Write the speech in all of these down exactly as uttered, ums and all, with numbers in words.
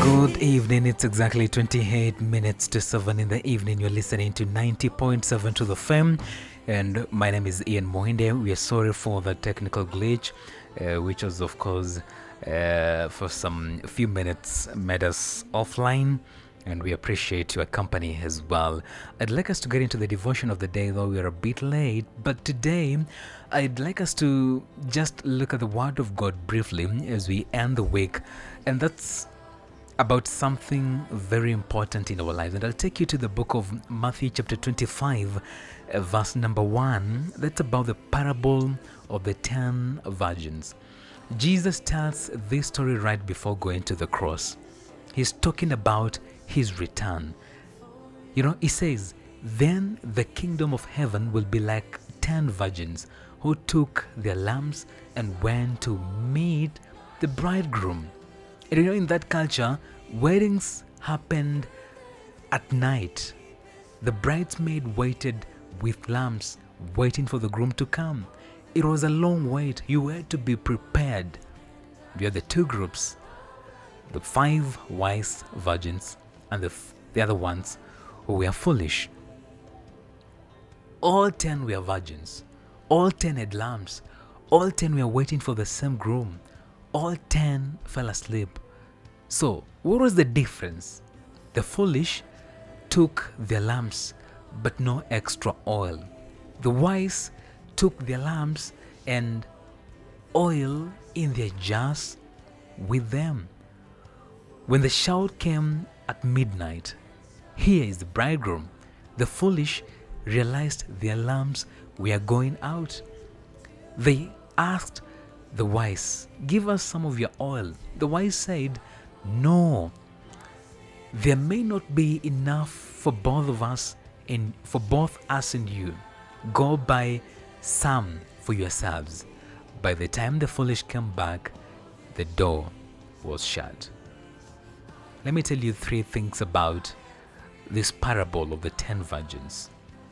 Good evening. It's exactly twenty-eight minutes to seven in the evening. You're listening to ninety point seven to the F M. And my name is Ian Mohinde. We are sorry for the technical glitch, uh, which was, of course, uh, for some few minutes made us offline. And we appreciate your company as well. I'd like us to get into the devotion of the day, though we are a bit late. But today, I'd like us to just look at the Word of God briefly as we end the week. And that's about something very important in our lives. And I'll take you to the book of Matthew chapter twenty-five, uh, verse number one. That's about the parable of the ten virgins. Jesus tells this story right before going to the cross. He's talking about his return. You know, he says, then the kingdom of heaven will be like ten virgins who took their lamps and went to meet the bridegroom. And you know, in that culture, weddings happened at night. The bridesmaid waited with lamps, waiting for the groom to come. It was a long wait. You had to be prepared. You had the two groups, the five wise virgins and the, f- the other ones who were foolish. All ten were virgins. All ten had lamps. All ten were waiting for the same groom. All ten fell asleep. So, what was the difference? The foolish took their lamps, but no extra oil. The wise took their lamps and oil in their jars with them. When the shout came at midnight, here is the bridegroom, the foolish realized their lamps were going out. They asked the wise, give us some of your oil. The wise said, no, there may not be enough for both of us and for both us and you. Go buy some for yourselves. By the time the foolish came back, the door was shut. Let me tell you three things about this parable of the ten virgins.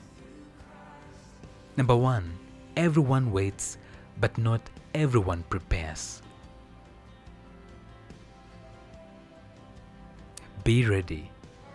Number one, everyone waits, but not everyone prepares. Be ready.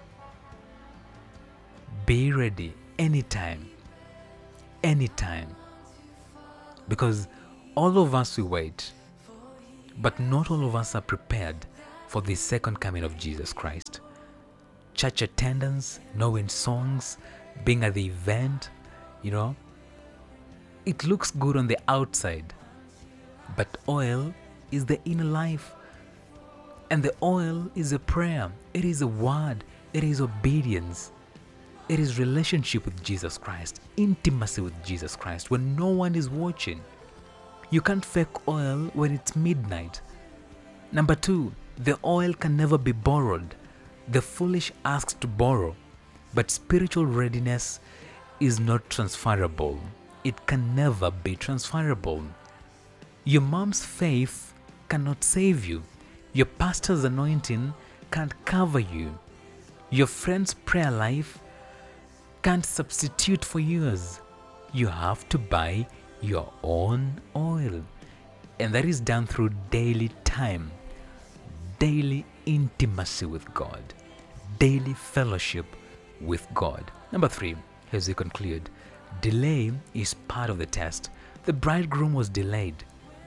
Be ready anytime. Anytime. Because all of us will wait, but not all of us are prepared for the second coming of Jesus Christ. Church attendance, knowing songs, being at the event, you know, it looks good on the outside, but oil is the inner life. And the oil is a prayer. It is a word. It is obedience. It is relationship with Jesus Christ. Intimacy with Jesus Christ when no one is watching. You can't fake oil when it's midnight. Number two, the oil can never be borrowed. The foolish asks to borrow, but spiritual readiness is not transferable. It can never be transferable. Your mom's faith cannot save you. Your pastor's anointing can't cover you. Your friend's prayer life can't substitute for yours. You have to buy your own oil. And that is done through daily time, daily intimacy with God, daily fellowship with God. Number three, as we conclude, delay is part of the test. The bridegroom was delayed,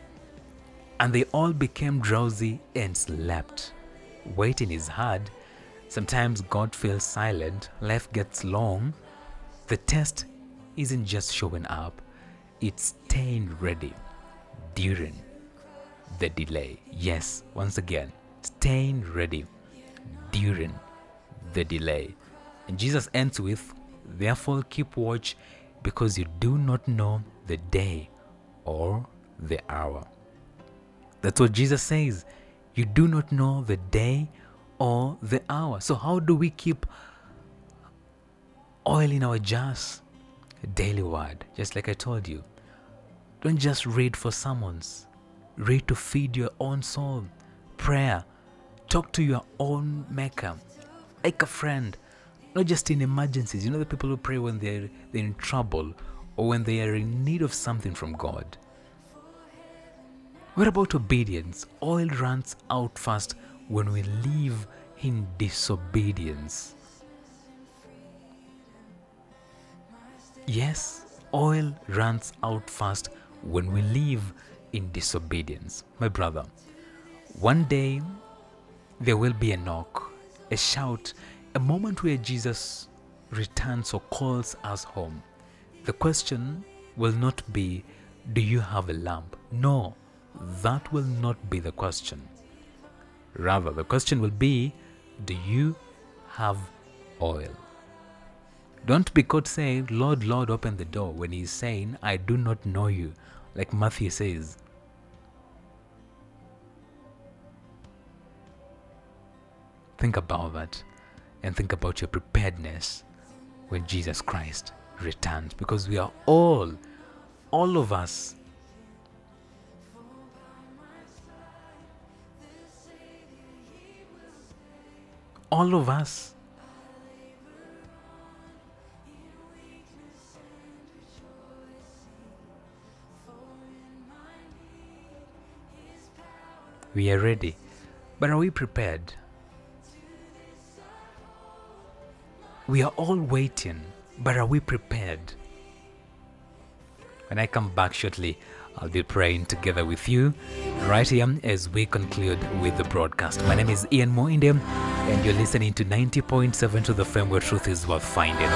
and they all became drowsy and slept. Waiting is hard. Sometimes God feels silent. Life gets long. The test isn't just showing up. It's staying ready during the delay. Yes, once again, staying ready during the delay. And Jesus ends with, therefore keep watch, because you do not know the day or the hour. That's what Jesus says. You do not know the day or the hour. So how do we keep oil in our jars? A daily word, just like I told you. Don't just read for sermons. Read to feed your own soul. Prayer. Talk to your own maker. Like a friend. Not just in emergencies. You know the people who pray when they're, they're in trouble or when they are in need of something from God. What about obedience? Oil runs out fast when we live in disobedience. Yes, oil runs out fast when we live in disobedience. My brother, one day there will be a knock, a shout, a moment where Jesus returns or calls us home. The question will not be, do you have a lamp? No, that will not be the question. Rather, the question will be, do you have oil? Don't be caught saying, Lord, Lord, open the door, when he's saying, I do not know you, like Matthew says. Think about that, and think about your preparedness when Jesus Christ returns, because we are all, all of us, all of us we are ready, but are we prepared? We are all waiting, but are we prepared? When I come back shortly, I'll be praying together with you right here as we conclude with the broadcast. My name is Ian Moinde, and you're listening to ninety point seven to the F M, where truth is worth finding.